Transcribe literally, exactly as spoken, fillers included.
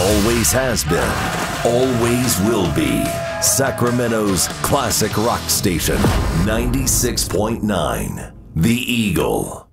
always has been, always will be. Sacramento's classic rock station, ninety-six point nine, The Eagle.